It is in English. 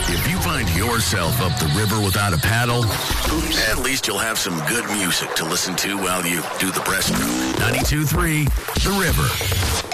If you find yourself up the river without a paddle, at least you'll have some good music to listen to while you do the breaststroke. 92.3, The River.